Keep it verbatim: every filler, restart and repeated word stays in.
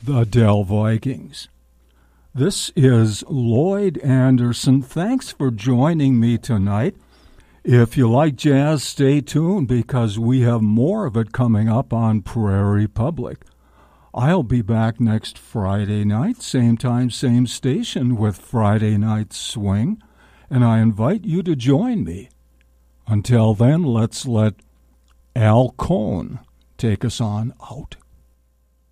the Dell Vikings. This is Lloyd Anderson. Thanks for joining me tonight. If you like jazz, stay tuned because we have more of it coming up on Prairie Public. I'll be back next Friday night, same time, same station, with Friday Night Swing, and I invite you to join me. Until then, let's let Al Cohn take us on out.